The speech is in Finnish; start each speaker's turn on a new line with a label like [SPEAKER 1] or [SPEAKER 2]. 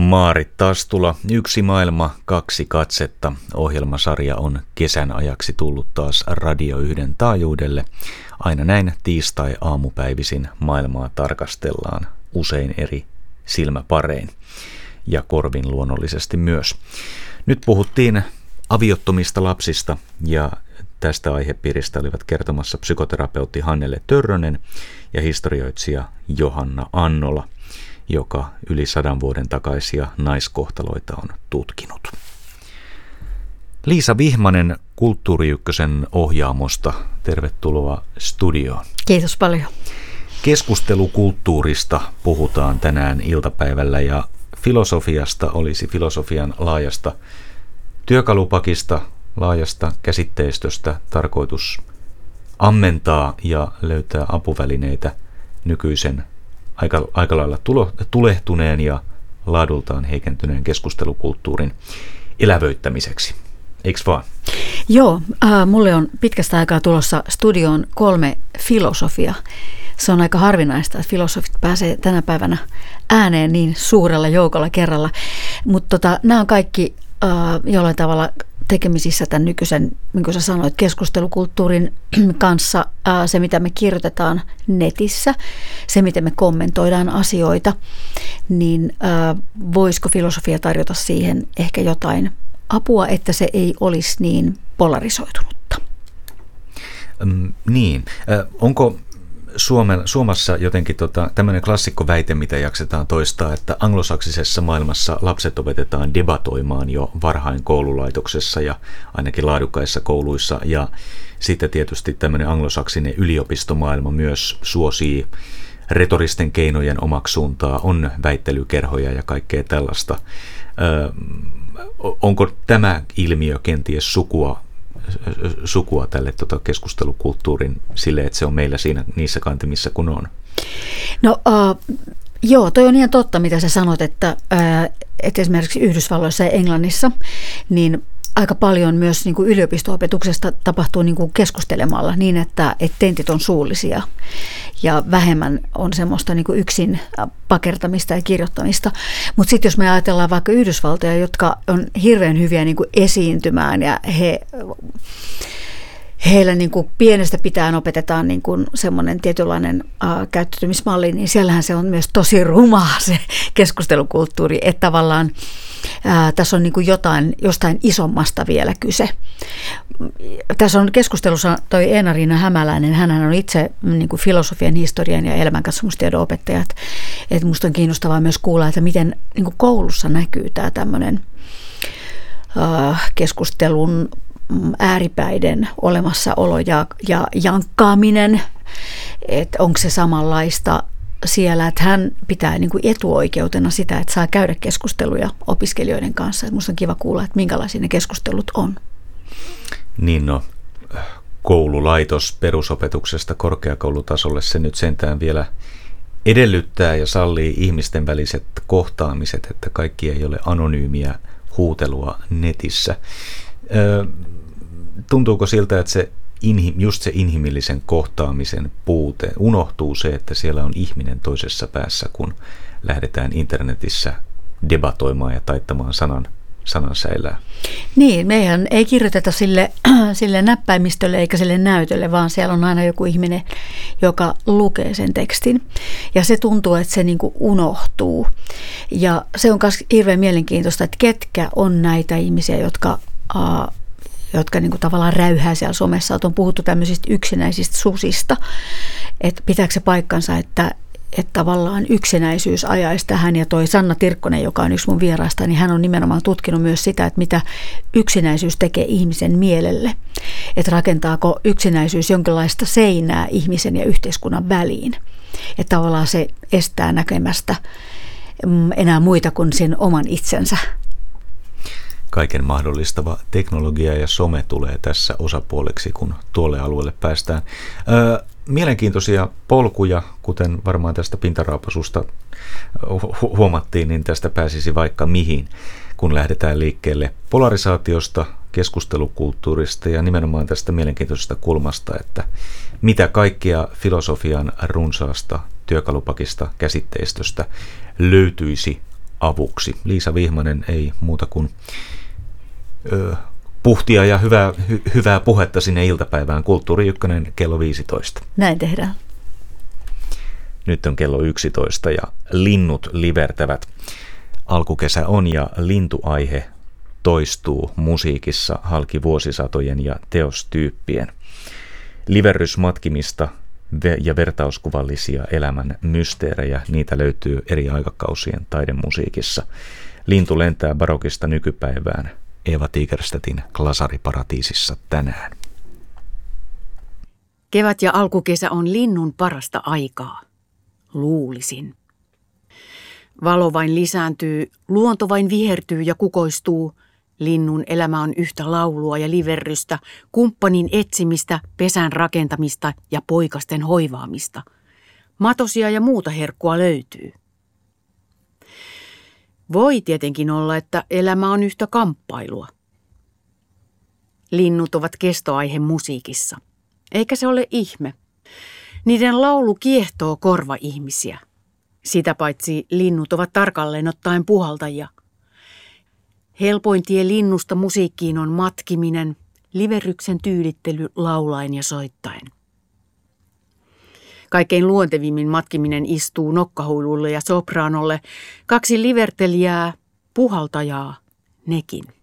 [SPEAKER 1] Maarit Tastula, Yksi maailma, kaksi katsetta. Ohjelmasarja on kesän ajaksi tullut taas Radio 1 taajuudelle. Aina näin tiistai-aamupäivisin maailmaa tarkastellaan usein eri silmäparein ja korvin luonnollisesti myös. Nyt puhuttiin aviottomista lapsista ja tästä aihepiiristä olivat kertomassa psykoterapeutti Hannele Törrönen ja historioitsija Johanna Annola, joka yli 100 vuoden takaisia naiskohtaloita on tutkinut. Liisa Vihmanen Kulttuuri Ykkösen ohjaamosta, tervetuloa studioon.
[SPEAKER 2] Kiitos paljon.
[SPEAKER 1] Keskustelukulttuurista puhutaan tänään iltapäivällä ja filosofiasta olisi filosofian laajasta työkalupakista, laajasta käsitteistöstä tarkoitus ammentaa ja löytää apuvälineitä nykyisen aika lailla tulehtuneen ja laadultaan heikentyneen keskustelukulttuurin elävöittämiseksi. Eiks vaan?
[SPEAKER 2] Joo, mulle on pitkästä aikaa tulossa studioon 3 filosofia. Se on aika harvinaista, että filosofit pääsee tänä päivänä ääneen niin suurella joukolla kerralla. Mutta nämä on kaikki jollain tavalla tekemisissä tämän nykyisen, niin kuin sä sanoit, keskustelukulttuurin kanssa, se mitä me kirjoitetaan netissä, se miten me kommentoidaan asioita, niin voisiko filosofia tarjota siihen ehkä jotain apua, että se ei olisi niin polarisoitunutta?
[SPEAKER 1] Niin. Onko Suomessa jotenkin tämmöinen klassikkoväite, mitä jaksetaan toistaa, että anglosaksisessa maailmassa lapset opetetaan debatoimaan jo varhain koululaitoksessa ja ainakin laadukkaissa kouluissa, ja sitten tietysti tämmöinen anglosaksinen yliopistomaailma myös suosii retoristen keinojen omaksuuntaa, on väittelykerhoja ja kaikkea tällaista. Onko tämä ilmiö kenties sukua tälle keskustelukulttuurin sille, että se on meillä niissä kantimissa kun on?
[SPEAKER 2] No joo, toi on ihan totta, mitä sä sanot, että esimerkiksi Yhdysvalloissa ja Englannissa, niin aika paljon myös niin kuin yliopisto-opetuksesta tapahtuu niin kuin keskustelemalla niin, että tentit on suullisia ja vähemmän on semmoista niin kuin yksin pakertamista ja kirjoittamista. Mutta sitten jos me ajatellaan vaikka Yhdysvaltoja, jotka on hirveän hyviä niin kuin esiintymään ja heillä niin kuin pienestä pitäen opetetaan niin kuin semmoinen tietynlainen käyttäytymismalli, niin siellähän se on myös tosi rumaa se keskustelukulttuuri, että tavallaan tässä on niin kuin jostain isommasta vielä kyse. Tässä on keskustelussa toi Eena-Riina Hämäläinen, hänhän on itse niin kuin filosofian, historian ja elämänkatsomustiedon opettaja. Että musta on kiinnostavaa myös kuulla, että miten niin kuin koulussa näkyy tämä tämmöinen keskustelun ääripäiden olemassaolo ja jankkaaminen, että onko se samanlaista siellä, että hän pitää niin kuin etuoikeutena sitä, että saa käydä keskusteluja opiskelijoiden kanssa. Minusta on kiva kuulla, että minkälaisia ne keskustelut on.
[SPEAKER 1] Niin koululaitos perusopetuksesta korkeakoulutasolle se nyt sentään vielä edellyttää ja sallii ihmisten väliset kohtaamiset, että kaikki ei ole anonyymiä huutelua netissä. Tuntuuko siltä, että just se inhimillisen kohtaamisen puute, unohtuu se, että siellä on ihminen toisessa päässä, kun lähdetään internetissä debatoimaan ja taittamaan sanan säilää?
[SPEAKER 2] Niin, meihän ei kirjoiteta sille näppäimistölle eikä sille näytölle, vaan siellä on aina joku ihminen, joka lukee sen tekstin. Ja se tuntuu, että se niin kuin unohtuu. Ja se on myös hirveän mielenkiintoista, että ketkä on näitä ihmisiä, jotka niin kuin tavallaan räyhää siellä somessa. On puhuttu tämmöisistä yksinäisistä susista, että pitääkö se paikkansa, että tavallaan yksinäisyys ajaisi tähän. Ja toi Sanna Tirkkonen, joka on yksi mun vieraista, niin hän on nimenomaan tutkinut myös sitä, että mitä yksinäisyys tekee ihmisen mielelle. Että rakentaako yksinäisyys jonkinlaista seinää ihmisen ja yhteiskunnan väliin. Että tavallaan se estää näkemästä enää muita kuin sen oman itsensä.
[SPEAKER 1] Kaiken mahdollistava teknologia ja some tulee tässä osapuoleksi, kun tuolle alueelle päästään. Mielenkiintoisia polkuja, kuten varmaan tästä pintaraapasusta huomattiin, niin tästä pääsisi vaikka mihin, kun lähdetään liikkeelle polarisaatiosta, keskustelukulttuurista ja nimenomaan tästä mielenkiintoisesta kulmasta, että mitä kaikkea filosofian runsaasta työkalupakista käsitteistöstä löytyisi avuksi. Liisa Vihmanen, ei muuta kuin puhtia ja hyvää puhetta sinne iltapäivään. Kulttuuri Ykkönen kello 15.
[SPEAKER 2] Näin tehdään.
[SPEAKER 1] Nyt on kello 11 ja linnut livertävät. Alkukesä on ja lintuaihe toistuu musiikissa halki vuosisatojen ja teostyyppien. Liverrysmatkimista ja vertauskuvallisia elämän mysteerejä, niitä löytyy eri aikakausien taidemusiikissa. Lintu lentää barokista nykypäivään. Eva Tigerstedtin Glasariparatiisissa tänään.
[SPEAKER 3] Kevät ja alkukesä on linnun parasta aikaa. Luulisin. Valo vain lisääntyy, luonto vain vihertyy ja kukoistuu. Linnun elämä on yhtä laulua ja liverrystä, kumppanin etsimistä, pesän rakentamista ja poikasten hoivaamista. Matosia ja muuta herkkua löytyy. Voi tietenkin olla, että elämä on yhtä kamppailua. Linnut ovat kestoaihe musiikissa. Eikä se ole ihme. Niiden laulu kiehtoo korva-ihmisiä. Sitä paitsi linnut ovat tarkalleen ottaen puhaltajia. Helpoin tie linnusta musiikkiin on matkiminen, liverryksen tyylittely laulaen ja soittaen. Kaikkein luontevimmin matkiminen istuu nokkahuilulle ja sopraanolle, 2 livertelijää, puhaltajaa, nekin.